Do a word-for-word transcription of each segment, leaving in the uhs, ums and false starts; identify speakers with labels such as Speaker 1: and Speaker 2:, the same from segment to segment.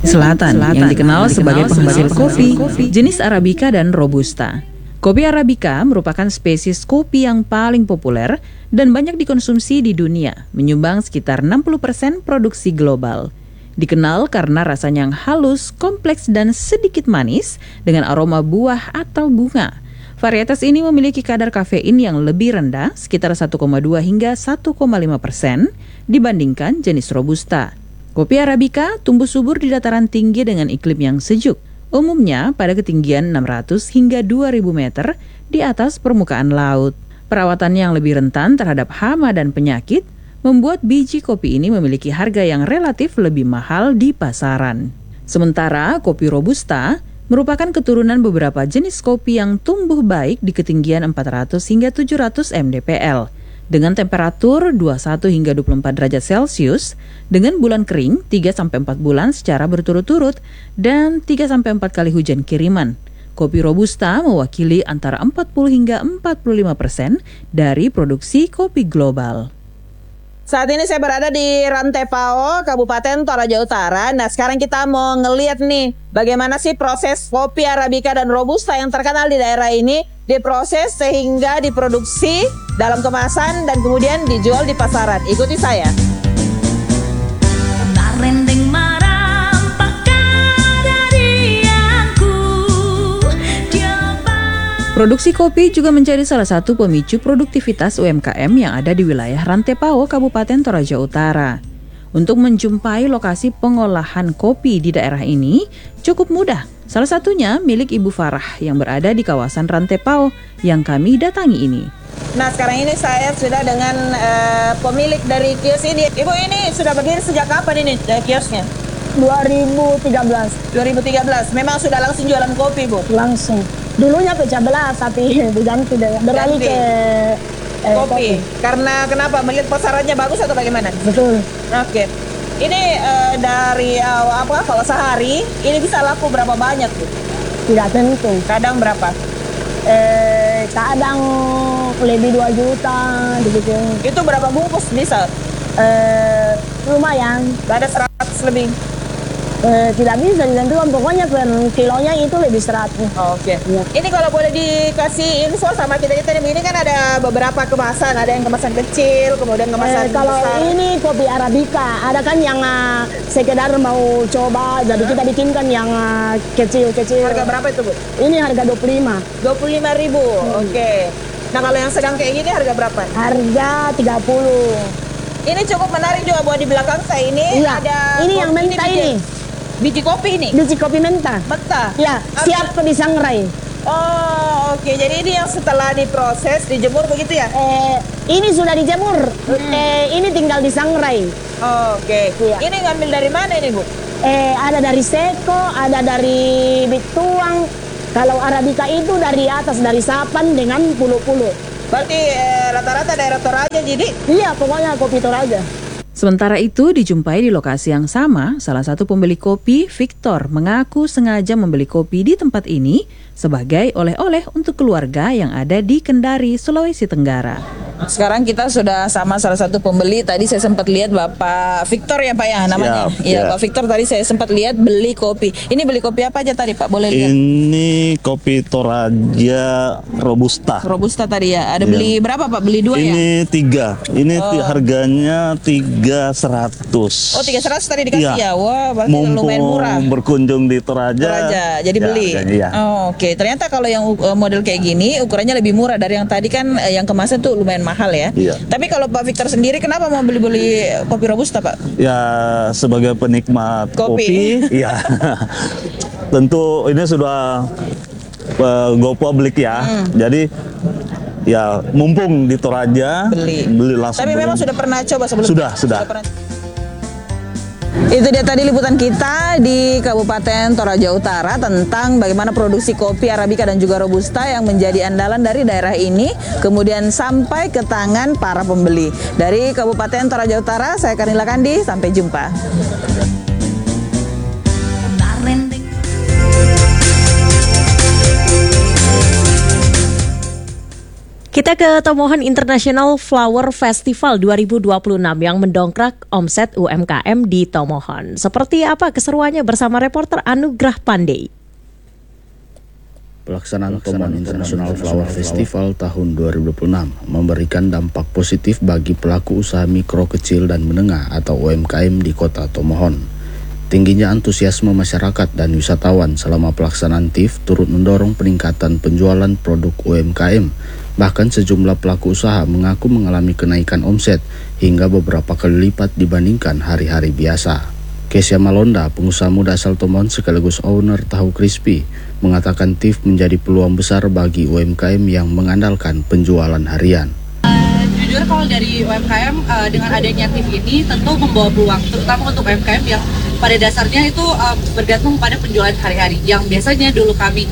Speaker 1: Selatan, Selatan yang dikenal sebagai penghasil kopi, jenis Arabica dan Robusta. Kopi Arabica merupakan spesies kopi yang paling populer dan banyak dikonsumsi di dunia, menyumbang sekitar enam puluh persen produksi global. Dikenal karena rasanya yang halus, kompleks, dan sedikit manis dengan aroma buah atau bunga. Varietas ini memiliki kadar kafein yang lebih rendah, sekitar satu koma dua hingga satu koma lima persen dibandingkan jenis Robusta. Kopi Arabica tumbuh subur di dataran tinggi dengan iklim yang sejuk, umumnya pada ketinggian enam ratus hingga dua ribu meter di atas permukaan laut. Perawatannya yang lebih rentan terhadap hama dan penyakit membuat biji kopi ini memiliki harga yang relatif lebih mahal di pasaran. Sementara kopi Robusta merupakan keturunan beberapa jenis kopi yang tumbuh baik di ketinggian empat ratus hingga tujuh ratus mdpl dengan temperatur dua puluh satu hingga dua puluh empat derajat Celcius dengan bulan kering tiga sampai empat bulan secara berturut-turut dan tiga sampai empat kali hujan kiriman. Kopi Robusta mewakili antara empat puluh hingga empat puluh lima persen dari produksi kopi global.
Speaker 2: Saat ini saya berada di Rantepao, Kabupaten Toraja Utara. Nah, sekarang kita mau ngeliat nih bagaimana sih proses kopi Arabica dan Robusta yang terkenal di daerah ini diproses sehingga diproduksi dalam kemasan dan kemudian dijual di pasaran. Ikuti saya.
Speaker 1: Produksi kopi juga menjadi salah satu pemicu produktivitas U M K M yang ada di wilayah Rantepao, Kabupaten Toraja Utara. Untuk menjumpai lokasi pengolahan kopi di daerah ini cukup mudah. Salah satunya milik Ibu Farah yang berada di kawasan Rantepao yang kami datangi ini.
Speaker 2: Nah, sekarang ini saya sudah dengan uh, pemilik dari kios ini. Ibu, ini sudah berdiri sejak kapan ini uh, kiosnya?
Speaker 3: dua ribu tiga belas.
Speaker 2: dua ribu tiga belas. Memang sudah langsung jualan kopi, Bu?
Speaker 3: Langsung. Dulunya pecah belah, tapi diganti deh. Beralih ke
Speaker 2: eh, kopi. kopi. Karena kenapa? Melihat pasarannya bagus atau bagaimana?
Speaker 3: Betul.
Speaker 2: Oke. Ini uh, dari uh, apa? Kalau sehari ini bisa laku berapa banyak, Bu?
Speaker 3: Tidak tentu.
Speaker 2: Kadang berapa?
Speaker 3: Eh, kadang lebih dua juta, begitu.
Speaker 2: Itu berapa bungkus bisa?
Speaker 3: Eh, lumayan.
Speaker 2: Ada seratus lebih.
Speaker 3: Eh, tidak bisa ditentukan, pokoknya per kilonya itu lebih seratus.
Speaker 2: Oh, Oke. Okay. Ya. Ini kalau boleh dikasih info sama kita kita ini kan ada beberapa kemasan, ada yang kemasan kecil, kemudian kemasan
Speaker 3: eh, kalau
Speaker 2: besar.
Speaker 3: Ini kopi Arabica, ada kan yang uh, sekedar mau coba, jadi kita bikinkan yang uh, kecil-kecil.
Speaker 2: Harga berapa itu, Bu?
Speaker 3: Ini harga dua puluh lima.
Speaker 2: dua puluh lima ribu. Hmm. Oke. Okay. Nah, kalau yang sedang kayak gini harga berapa?
Speaker 3: Harga tiga puluh.
Speaker 2: Ini cukup menarik juga buat di belakang saya ini.
Speaker 3: Iya.
Speaker 2: Ada
Speaker 3: ini yang mentah ini.
Speaker 2: Biji kopi ini?
Speaker 3: Biji kopi mentah.
Speaker 2: Mentah?
Speaker 3: Ya, siap okay. Disangrai.
Speaker 2: Oh, oke. Okay. Jadi ini yang setelah diproses, dijemur begitu ya?
Speaker 3: Eh, ini sudah dijemur. Hmm. Eh, ini tinggal disangrai.
Speaker 2: Oh, Oke. Okay. Ya. Ini ngambil dari mana ini, Bu?
Speaker 3: Eh, ada dari seko, ada dari bituang. Kalau Arabica itu dari atas, dari sapan dengan puluh-puluh.
Speaker 2: Berarti eh, rata-rata daerah Toraja jadi?
Speaker 3: Iya, pokoknya kopi Toraja.
Speaker 1: Sementara itu, dijumpai di lokasi yang sama, salah satu pembeli kopi, Victor, mengaku sengaja membeli kopi di tempat ini sebagai oleh-oleh untuk keluarga yang ada di Kendari, Sulawesi Tenggara.
Speaker 2: Sekarang kita sudah sama salah satu pembeli. Tadi saya sempat lihat Bapak Victor ya Pak ya namanya. Iya, ya. Pak Victor tadi saya sempat lihat beli kopi. Ini beli kopi apa aja tadi Pak? Boleh lihat?
Speaker 4: Ini kopi Toraja Robusta.
Speaker 2: Robusta tadi ya. Ada ya. Beli berapa Pak? Beli dua
Speaker 4: ini
Speaker 2: ya?
Speaker 4: Ini tiga. Ini
Speaker 2: oh.
Speaker 4: harganya tiga seratus.
Speaker 2: Oh tiga seratus tadi dikasih ya? ya? Wah berarti
Speaker 4: mumpung
Speaker 2: lumayan murah.
Speaker 4: Berkunjung di Toraja.
Speaker 2: Toraja jadi ya, beli.
Speaker 4: Ya, ya.
Speaker 2: Oh, Oke. Okay. Ternyata kalau yang model kayak gini ukurannya lebih murah dari yang tadi kan yang kemasan tuh lumayan mahal ya.
Speaker 4: Iya.
Speaker 2: Tapi kalau Pak Victor sendiri kenapa mau beli-beli kopi Robusta Pak?
Speaker 4: Ya sebagai penikmat kopi, ya tentu ini sudah uh, go public ya. Hmm. Jadi ya mumpung di Toraja
Speaker 2: beli,
Speaker 4: beli langsung.
Speaker 2: Tapi beli. Memang sudah pernah coba sebelumnya?
Speaker 4: Sudah, sudah.
Speaker 2: sudah pernah... Itu dia tadi liputan kita di Kabupaten Toraja Utara tentang bagaimana produksi kopi Arabica dan juga Robusta yang menjadi andalan dari daerah ini kemudian sampai ke tangan para pembeli. Dari Kabupaten Toraja Utara, saya Karnila Kandi, sampai jumpa.
Speaker 5: Kita ke Tomohon International Flower Festival dua ribu dua puluh enam yang mendongkrak omset U M K M di Tomohon. Seperti apa keseruannya bersama reporter Anugrah Pandey.
Speaker 6: Pelaksanaan Tomohon International Flower Festival tahun dua ribu dua puluh enam memberikan dampak positif bagi pelaku usaha mikro, kecil, dan menengah atau U M K M di kota Tomohon. Tingginya antusiasme masyarakat dan wisatawan selama pelaksanaan T I F turut mendorong peningkatan penjualan produk U M K M. Bahkan sejumlah pelaku usaha mengaku mengalami kenaikan omset hingga beberapa kali lipat dibandingkan hari-hari biasa. Kesia Malonda, pengusaha muda asal Tomohon sekaligus owner Tahu Crispy, mengatakan T I F menjadi peluang besar bagi U M K M yang mengandalkan penjualan harian.
Speaker 7: Uh, jujur kalau dari U M K M uh, dengan adanya T I F ini tentu membawa peluang, terutama untuk U M K M yang pada dasarnya itu uh, bergantung pada penjualan hari-hari. Yang biasanya dulu kami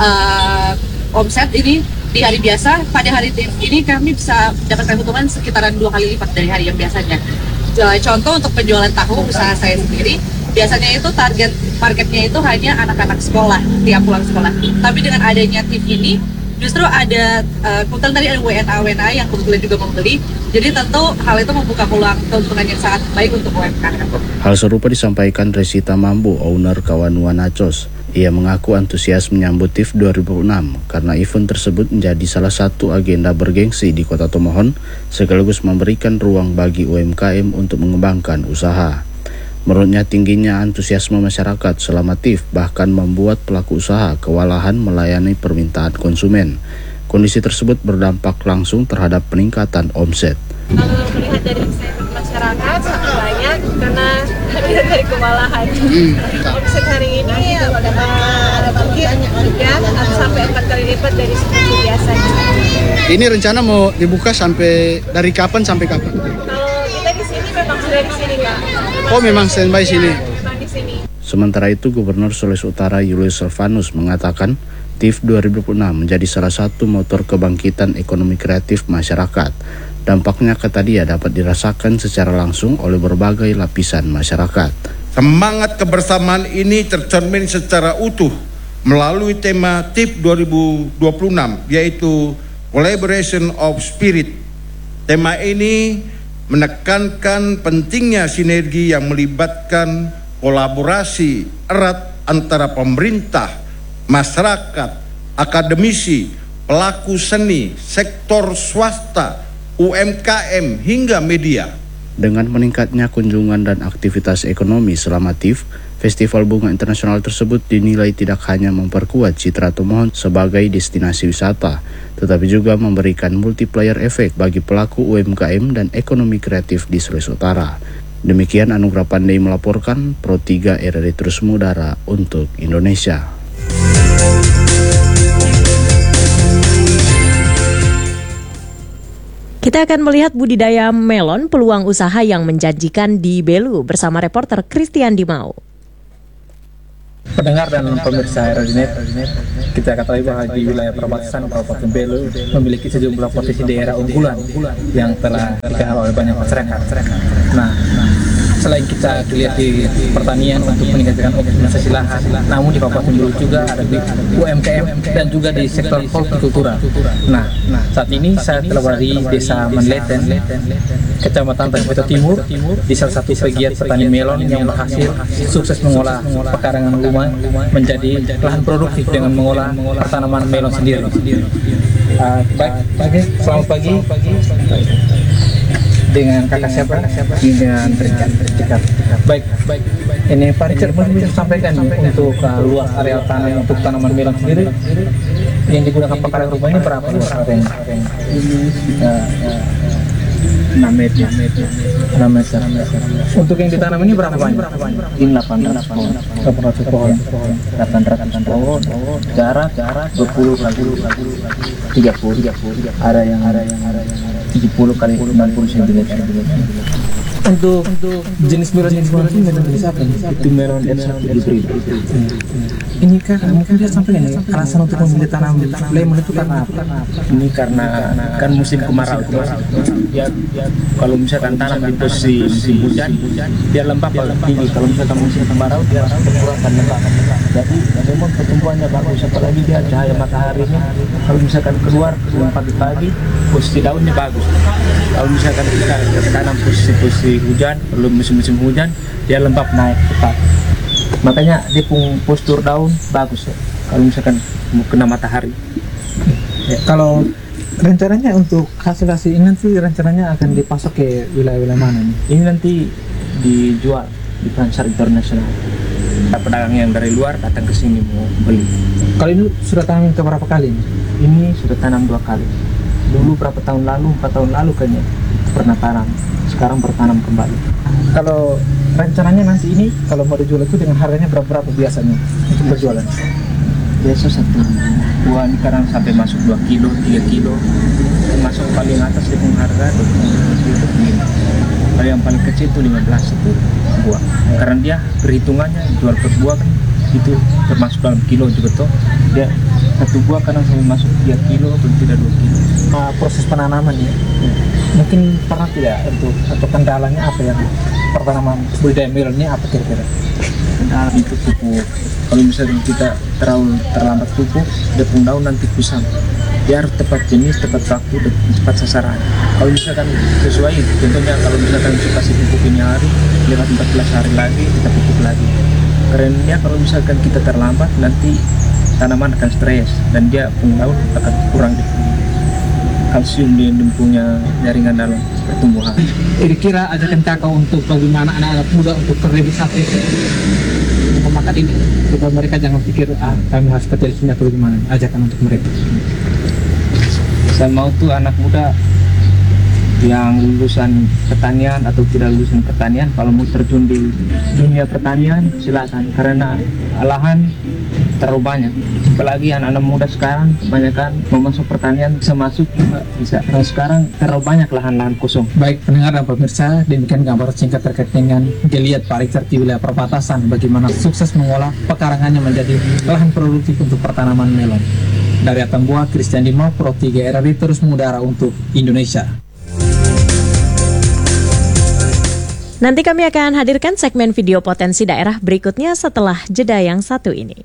Speaker 7: uh, omset ini di hari biasa, pada hari T I F ini kami bisa mendapatkan keuntungan sekitaran dua kali lipat dari hari yang biasanya. Contoh untuk penjualan tahu usaha saya sendiri, biasanya itu target marketnya itu hanya anak-anak sekolah, tiap pulang sekolah. Tapi dengan adanya T I F ini, justru ada, uh, kebetulan tadi ada W N A W N A yang kebetulan juga membeli, jadi tentu hal itu membuka peluang keuntungan yang sangat baik untuk U M K M.
Speaker 6: Hal serupa disampaikan Resita Mambu, owner Kawanua Nachos. Ia mengaku antusias menyambut T I F dua ribu enam karena event tersebut menjadi salah satu agenda bergengsi di kota Tomohon, sekaligus memberikan ruang bagi U M K M untuk mengembangkan usaha. Menurutnya tingginya antusiasme masyarakat selama T I F bahkan membuat pelaku usaha kewalahan melayani permintaan konsumen. Kondisi tersebut berdampak langsung terhadap peningkatan omset.
Speaker 8: Kalau melihat dari masyarakat sangat banyak karena melihat dari kewalahan. Hmm. Omset hari ini uh, mungkin juga sampai empat kali lipat dari seperti biasanya.
Speaker 9: Ini rencana mau dibuka sampai dari kapan sampai kapan?
Speaker 8: Kalau kita di sini memang sudah di sini Kak.
Speaker 9: Oh memang standby sini.
Speaker 8: Memang di sini.
Speaker 6: Sementara itu Gubernur Sulawesi Utara Julius Silvanus mengatakan T I F dua ribu dua puluh enam menjadi salah satu motor kebangkitan ekonomi kreatif masyarakat. Dampaknya kata dia dapat dirasakan secara langsung oleh berbagai lapisan masyarakat.
Speaker 10: Semangat kebersamaan ini tercermin secara utuh melalui tema T I F dua ribu dua puluh enam yaitu Collaboration of Spirit. Tema ini menekankan pentingnya sinergi yang melibatkan kolaborasi erat antara pemerintah, masyarakat, akademisi, pelaku seni, sektor swasta, U M K M hingga media.
Speaker 6: Dengan meningkatnya kunjungan dan aktivitas ekonomi selama T I F, Festival Bunga Internasional tersebut dinilai tidak hanya memperkuat citra Tomohon sebagai destinasi wisata, tetapi juga memberikan multiplier efek bagi pelaku U M K M dan ekonomi kreatif di Sulawesi Utara. Demikian Anugrah Pandey melaporkan, Pro tiga R R I Terus Mengudara untuk Indonesia.
Speaker 5: Kita akan melihat budidaya melon, peluang usaha yang menjanjikan di Belu bersama reporter Christian Dimau.
Speaker 11: Pendengar dan pemirsa R R I Net, kita ketahui bahwa di wilayah perbatasan Kabupaten Belu memiliki sejumlah potensi daerah unggulan yang telah dikenal oleh banyak masyarakat. Nah, selain kita lihat di pertanian untuk meningkatkan optimalisasi lahan, namun di Kabupaten Belu juga ada di U M K M dan juga di sektor hortikultura. Nah, saat ini saya telah berada di Desa Manleten, Kecamatan Tanjung Timur, di salah satu pegiat petani melon yang berhasil sukses mengolah pekarangan rumah menjadi lahan produktif dengan mengolah pertanaman melon sendiri. Uh, baik, pagi, selamat pagi. Dengan kakak siapa? Dengan Richard. Baik, baik. Ini Pak Richard mungkin bisa sampaikan untuk uh, luas area tanah untuk tanaman melon sendiri yang digunakan pekarangan rumah ini berapa luas areanya? enam meter. enam meter. Untuk yang ditanam ini berapa banyak? Ini delapan ratus pohon. delapan ratus pohon. Jarak dua puluh kali tiga puluh. Ada yang ada yang ada yang tujuh puluh kali sembilan puluh sentimeter. Untuk jenis melon yang digunakan ini melon jenis apa? Itu melon R satu hybrid. Ini kan mungkin dia sampaikan ya, alasan untuk memilih tanam lemon itu karena apa? Ini karena kan musim kemarau. Ya, kalau misalkan tanam di posisi musim hujan, dia lembab paling tinggi. Kalau misalkan musim kemarau, dia berkurang akan lengkap. Jadi memang pertumbuhannya bagus, apalagi dia cahaya mataharinya. Kalau misalkan keluar pagi-pagi, posisi daunnya bagus. Kalau misalkan kita tanam posisi-posisi hujan, belum musim-musim hujan, dia lembab naik cepat. Makanya dia pun postur daun bagus ya, kalau misalkan mau kena matahari.
Speaker 12: Ya, kalau rencananya untuk hasil-hasil ini nanti rencananya akan dipasok ke wilayah-wilayah mana nih?
Speaker 11: Ini nanti dijual di pasar internasional. Pedagang yang dari luar datang ke sini mau beli.
Speaker 12: Kalau ini sudah tanam ke berapa kali nih?
Speaker 11: Ini sudah tanam dua kali. Dulu berapa tahun lalu, empat tahun lalu kayaknya pernah tanam. Sekarang bertanam kembali.
Speaker 12: Kalau rencananya nanti ini kalau mau dijual itu dengan harganya berapa-berapa biasanya untuk berjualan?
Speaker 11: Biasa satu buah ini sekarang sampai masuk dua kilo, tiga kilo. Masuk paling atas dengan harga dua puluh kilo. Kalau yang paling kecil itu lima belas itu buah. Karena dia perhitungannya jual per buah kan itu termasuk dalam kilo juga toh. Dia satu buah kadang sampai masuk tiga kilo atau tidak dua kilo.
Speaker 12: Nah, proses penanaman ya. ya. Mungkin pernah tidak untuk atau kendalanya apa yang pertanaman budidaya melonnya apa kira-kira?
Speaker 11: Kendala itu pupuk. Kalau misalnya kita terlalu terlambat pupuk, dia pun daun nanti kusam. Dia harus tepat jenis, tepat waktu, dan tepat sasaran. Kalau misalkan sesuai, contohnya kalau misalkan kita kasih pupuk ini hari, lewat empat belas hari lagi kita pupuk lagi. Karena kalau misalkan kita terlambat, nanti tanaman akan stres dan dia pun daun akan kurang kalsium di punya jaringan dalam pertumbuhan.
Speaker 12: Kira-kira ajakan kakak untuk bagaimana anak-anak muda untuk terrealisasi memakan ini supaya mereka jangan pikir ah kami harus kerja di sini atau bagaimana, ajakan untuk mereka.
Speaker 11: Saya mau tuh anak muda yang lulusan pertanian atau tidak lulusan pertanian, kalau mau terjun di dunia pertanian silakan, karena lahan terlalu banyak. Apalagi anak-anak muda sekarang kebanyakan mau masuk pertanian bisa masuk juga bisa. Nah, sekarang terlalu banyak lahan-lahan kosong.
Speaker 12: Baik pendengar dan pemirsa, demikian gambar singkat terkait dengan geliat Pak Richard di wilayah perbatasan, bagaimana sukses mengolah pekarangannya menjadi lahan produktif untuk pertanaman melon. Dari Atambua, Christian Dimo, Pro tiga R R I terus mengudara untuk Indonesia.
Speaker 5: Nanti kami akan hadirkan segmen video potensi daerah berikutnya setelah jeda yang satu ini.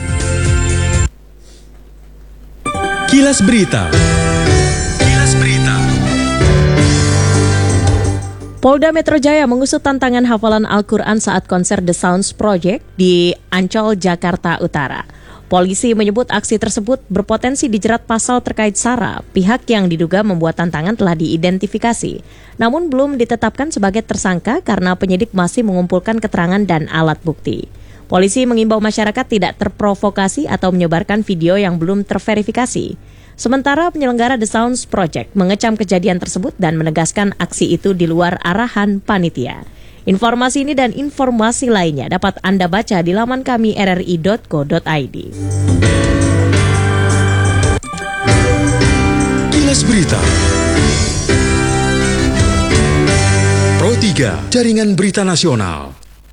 Speaker 13: Kilas Berita. Kilas Berita.
Speaker 5: Polda Metro Jaya mengusut tantangan hafalan Al-Quran saat konser The Sounds Project di Ancol, Jakarta Utara. Polisi menyebut aksi tersebut berpotensi dijerat pasal terkait SARA. Pihak yang diduga membuat tantangan telah diidentifikasi, namun belum ditetapkan sebagai tersangka karena penyidik masih mengumpulkan keterangan dan alat bukti. Polisi mengimbau masyarakat tidak terprovokasi atau menyebarkan video yang belum terverifikasi. Sementara penyelenggara The Sounds Project mengecam kejadian tersebut dan menegaskan aksi itu di luar arahan panitia. Informasi ini dan informasi lainnya dapat Anda baca di laman kami r r i dot co dot i d.
Speaker 13: Kilas Berita. Pro tiga, Jaringan Berita Nasional.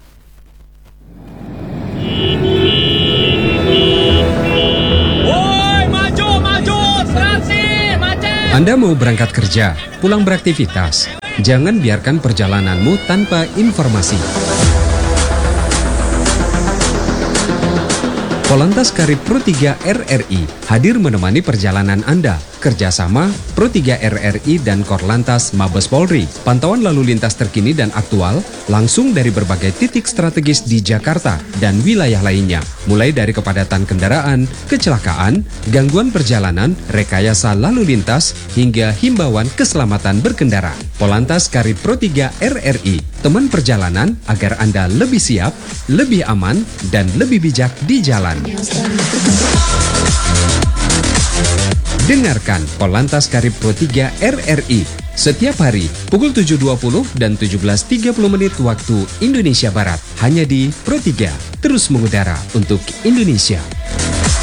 Speaker 14: Woi, maju, maju, transi, macet.
Speaker 15: Anda mau berangkat kerja, pulang beraktivitas. Jangan biarkan perjalananmu tanpa informasi. Polantas Karib Pro tiga R R I hadir menemani perjalanan Anda. Kerjasama Pro tiga R R I dan Korlantas Mabes Polri. Pantauan lalu lintas terkini dan aktual langsung dari berbagai titik strategis di Jakarta dan wilayah lainnya. Mulai dari kepadatan kendaraan, kecelakaan, gangguan perjalanan, rekayasa lalu lintas, hingga himbauan keselamatan berkendara. Polantas Karib Pro tiga R R I, teman perjalanan agar Anda lebih siap, lebih aman, dan lebih bijak di jalan. Dengarkan Polantas Karib Pro tiga R R I setiap hari pukul tujuh dua puluh dan tujuh belas tiga puluh menit waktu Indonesia Barat. Hanya di Pro tiga, terus mengudara untuk Indonesia.